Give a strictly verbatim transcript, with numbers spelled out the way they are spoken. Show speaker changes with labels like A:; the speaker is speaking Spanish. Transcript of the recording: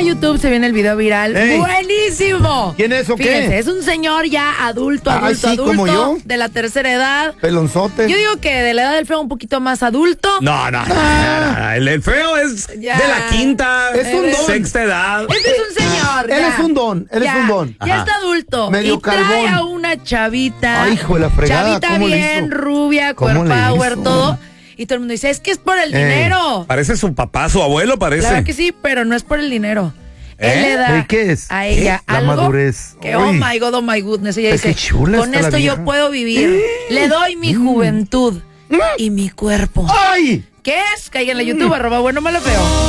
A: YouTube se viene el video viral.
B: Ey.
A: ¡Buenísimo!
B: ¿Quién es o qué?
A: Fíjense, es un señor ya adulto,
B: Ay,
A: adulto,
B: sí,
A: adulto.
B: como yo.
A: De la tercera edad.
B: Pelonzote.
A: Yo digo que de la edad del feo un poquito más adulto.
C: No, no, no, no, no. El, el feo es
A: Ya.
C: de la quinta,
B: Es un don.
C: sexta edad.
A: Este es un señor.
B: Él
A: ya.
B: es un don, él
A: ya,
B: es un don.
A: Ya
C: Ajá.
A: está adulto.
B: Medio
A: y trae
B: calvón.
A: a una chavita.
B: Ay, hijo de la fregada,
A: Chavita
B: ¿cómo le
A: bien,
B: hizo?
A: rubia,
B: ¿Cómo
A: core
B: le
A: power,
B: hizo?
A: todo. Y todo el mundo dice, es que es por el
B: Ey.
A: dinero.
C: Parece su papá, su abuelo, parece.
A: Claro que sí, pero no es por el dinero.
C: ¿Eh?
A: Él le da
B: ¿Y qué es?
A: a ella
B: La
A: algo
B: madurez.
A: que, oh
B: Uy.
A: my God, oh my goodness. Ella
B: Pues
A: dice,
B: qué chula
A: con
B: está la
A: esto yo
B: vieja.
A: puedo vivir. Le doy mi juventud y mi cuerpo.
B: ¡Ay!
A: ¿Qué es? Caigan en la YouTube, arroba bueno malo feo.